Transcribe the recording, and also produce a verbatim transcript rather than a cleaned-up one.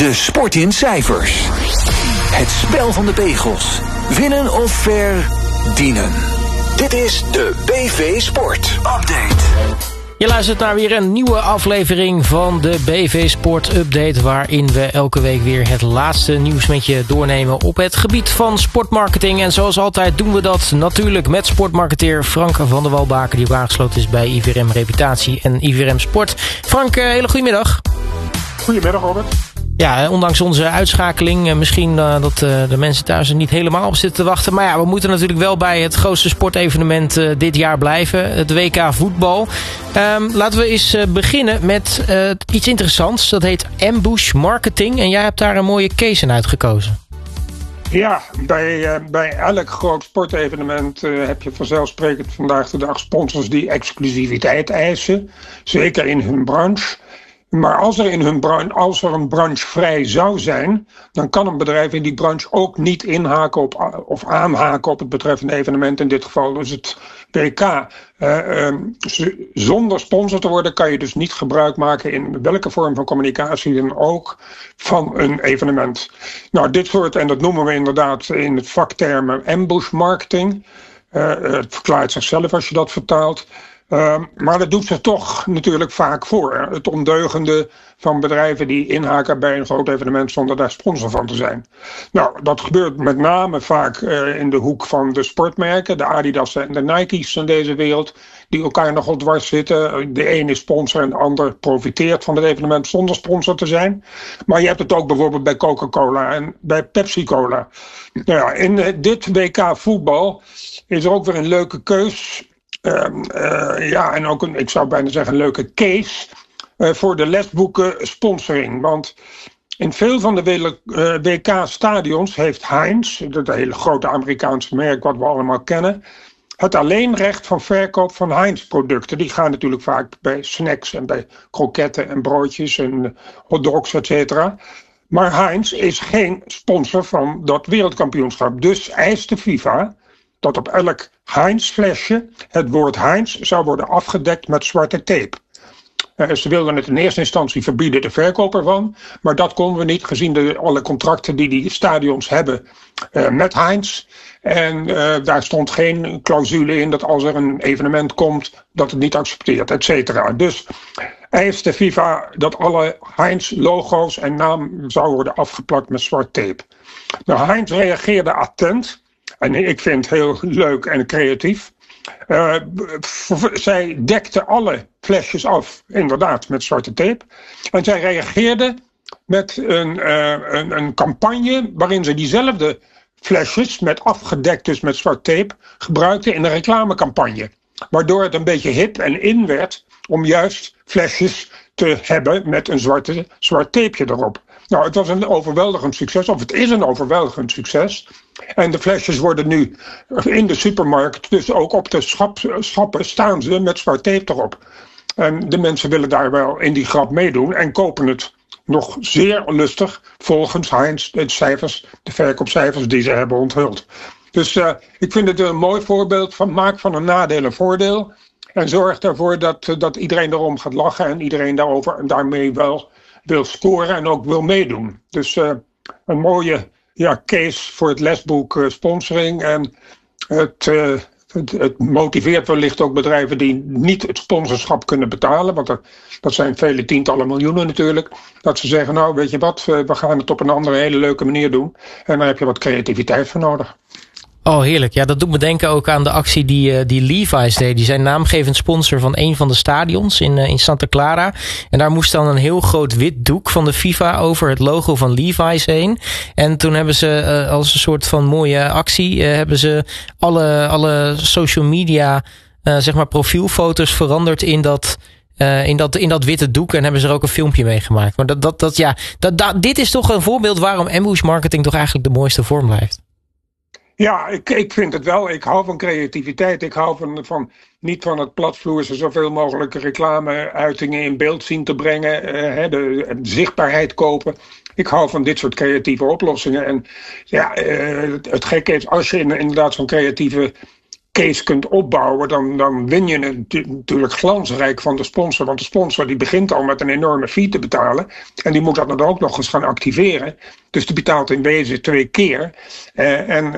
De sport in cijfers. Het spel van de pegels. Winnen of verdienen. Dit is de B V Sport Update. Je luistert naar weer een nieuwe aflevering van de B V Sport Update, waarin we elke week weer het laatste nieuws met je doornemen op het gebied van sportmarketing. En zoals altijd doen we dat natuurlijk met sportmarketeer Frank van der Walbaken, die ook aangesloten is bij I V R M Reputatie en I V R M Sport. Frank, hele goedemiddag. Goedemiddag, Robert. Ja, ondanks onze uitschakeling, misschien uh, dat uh, de mensen thuis er niet helemaal op zitten te wachten. Maar ja, we moeten natuurlijk wel bij het grootste sportevenement uh, dit jaar blijven. Het W K voetbal. Um, laten we eens uh, beginnen met uh, iets interessants. Dat heet Ambush Marketing. En jij hebt daar een mooie case in uitgekozen. Ja, bij, uh, bij elk groot sportevenement uh, heb je vanzelfsprekend vandaag de dag sponsors die exclusiviteit eisen. Zeker in hun branche. Maar als er, in hun branche, als er een branche vrij zou zijn, dan kan een bedrijf in die branche ook niet inhaken op, of aanhaken op het betreffende evenement. In dit geval dus het W K. Uh, um, zonder sponsor te worden kan je dus niet gebruik maken in welke vorm van communicatie dan ook van een evenement. Nou, dit soort, en dat noemen we inderdaad in het vaktermen ambush marketing. Uh, het verklaart zichzelf als je dat vertaalt. Uh, maar dat doet zich toch natuurlijk vaak voor. Het ondeugende van bedrijven die inhaken bij een groot evenement zonder daar sponsor van te zijn. Nou, dat gebeurt met name vaak uh, in de hoek van de sportmerken. De Adidas en de Nike's van deze wereld. Die elkaar nogal dwars zitten. De ene is sponsor en de ander profiteert van het evenement zonder sponsor te zijn. Maar je hebt het ook bijvoorbeeld bij Coca-Cola en bij Pepsi-Cola. Nou ja, in uh, dit W K voetbal is er ook weer een leuke keus. Uh, uh, ja, en ook een, ik zou bijna zeggen, een leuke case uh, voor de lesboeken sponsoring. Want in veel van de uh, W K-stadions heeft Heinz, dat hele grote Amerikaanse merk wat we allemaal kennen, het alleenrecht van verkoop van Heinz-producten. Die gaan natuurlijk vaak bij snacks en bij kroketten en broodjes en hotdogs, et cetera. Maar Heinz is geen sponsor van dat wereldkampioenschap. Dus eist de FIFA dat op elk Heinz-flesje het woord Heinz zou worden afgedekt met zwarte tape. Uh, ze wilden het in eerste instantie verbieden, de verkoop ervan. Maar dat konden we niet, gezien de, alle contracten die die stadions hebben uh, met Heinz. En uh, daar stond geen clausule in dat als er een evenement komt, dat het niet accepteert, et cetera. Dus eist de FIFA dat alle Heinz-logo's en naam zou worden afgeplakt met zwart tape. Nou, Heinz reageerde attent. En ik vind het heel leuk en creatief. Uh, zij dekte alle flesjes af, inderdaad, met zwarte tape. En zij reageerde met een, uh, een, een campagne waarin ze diezelfde flesjes, met afgedekt dus met zwart tape, gebruikte in een reclamecampagne. Waardoor het een beetje hip en in werd om juist flesjes te hebben met een zwarte, zwart tapeje erop. Nou, het was een overweldigend succes, of het is een overweldigend succes. En de flesjes worden nu in de supermarkt, dus ook op de schap, schappen staan ze met zwart tape erop. En de mensen willen daar wel in die grap meedoen en kopen het nog zeer lustig volgens Heinz de cijfers, de verkoopcijfers die ze hebben onthuld. Dus uh, ik vind het een mooi voorbeeld van maak van een nadeel een voordeel. En zorg ervoor dat, dat iedereen erom gaat lachen en iedereen daarover en daarmee wel wil scoren en ook wil meedoen. Dus uh, een mooie ja, case voor het lesboek uh, sponsoring. En het, uh, het, het motiveert wellicht ook bedrijven die niet het sponsorschap kunnen betalen. Want er, dat zijn vele tientallen miljoenen natuurlijk. Dat ze zeggen, nou weet je wat, uh, we gaan het op een andere hele leuke manier doen. En daar heb je wat creativiteit voor nodig. Oh, heerlijk. Ja, dat doet me denken ook aan de actie die, die Levi's deed. Die zijn naamgevend sponsor van een van de stadions in, in Santa Clara. En daar moest dan een heel groot wit doek van de FIFA over het logo van Levi's heen. En toen hebben ze uh, als een soort van mooie actie, uh, hebben ze alle, alle social media, uh, zeg maar profielfoto's veranderd in dat, Uh, in, dat, in dat witte doek en hebben ze er ook een filmpje mee gemaakt. Maar dat, dat, dat, ja, dat, dat, dit is toch een voorbeeld waarom ambush marketing toch eigenlijk de mooiste vorm blijft. Ja, ik, ik vind het wel. Ik hou van creativiteit. Ik hou van, van niet van het platvloerse zoveel mogelijk reclameuitingen in beeld zien te brengen. Uh, de, de zichtbaarheid kopen. Ik hou van dit soort creatieve oplossingen. En ja, uh, het, het gekke is, als je inderdaad zo'n creatieve case kunt opbouwen, dan, dan win je het natuurlijk glansrijk van de sponsor. Want de sponsor die begint al met een enorme fee te betalen. En die moet dat dan ook nog eens gaan activeren. Dus die betaalt in wezen twee keer. Uh, en